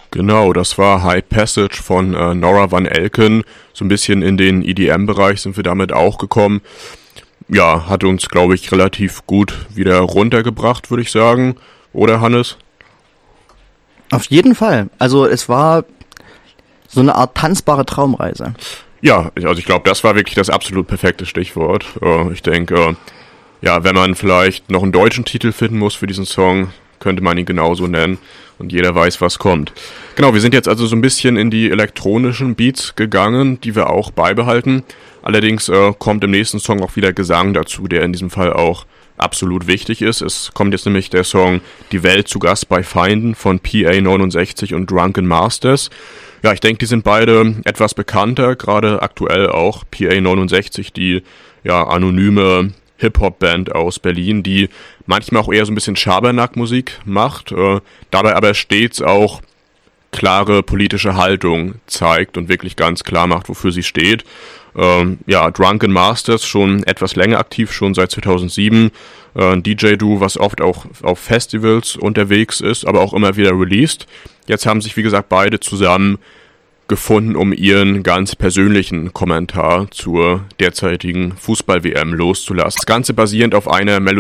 Genau, das war High Passage von Nora Van Elken. So ein bisschen in den EDM-Bereich sind wir damit auch gekommen. Ja, hat uns, glaube ich, relativ gut wieder runtergebracht, würde ich sagen. Oder, Hannes? Auf jeden Fall. Also es war so eine Art tanzbare Traumreise. Ja, also ich glaube, das war wirklich das absolut perfekte Stichwort. Ich denke, ja, wenn man vielleicht noch einen deutschen Titel finden muss für diesen Song, könnte man ihn genauso nennen und jeder weiß, was kommt. Genau, wir sind jetzt also so ein bisschen in die elektronischen Beats gegangen, die wir auch beibehalten. Allerdings kommt im nächsten Song auch wieder Gesang dazu, der in diesem Fall auch absolut wichtig ist. Es kommt jetzt nämlich der Song Die Welt zu Gast bei Feinden von PA69 und Drunken Masters. Ja, ich denke, die sind beide etwas bekannter, gerade aktuell auch PA69, die ja anonyme Hip-Hop-Band aus Berlin, die manchmal auch eher so ein bisschen Schabernack-Musik macht, dabei aber stets auch klare politische Haltung zeigt und wirklich ganz klar macht, wofür sie steht. Ja, Drunken Masters schon etwas länger aktiv, schon seit 2007. Ein DJ-Duo, was oft auch auf Festivals unterwegs ist, aber auch immer wieder released. Jetzt haben sich, wie gesagt, beide zusammen gefunden, um ihren ganz persönlichen Kommentar zur derzeitigen Fußball-WM loszulassen. Das Ganze basierend auf einer Melodie